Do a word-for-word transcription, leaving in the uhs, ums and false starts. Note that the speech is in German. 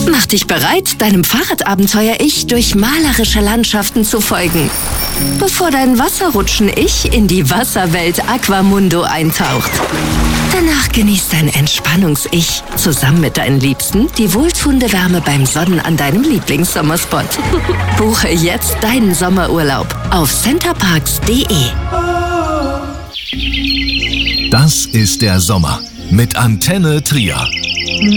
Mach dich bereit, deinem Fahrradabenteuer-Ich durch malerische Landschaften zu folgen, bevor dein Wasserrutschen-Ich in die Wasserwelt Aquamundo eintaucht. Danach genießt dein Entspannungs-Ich zusammen mit deinen Liebsten die wohltuende Wärme beim Sonnen an deinem Lieblingssommerspot. Buche jetzt deinen Sommerurlaub auf centerparks punkt de. Das ist der Sommer mit Antenne Trier.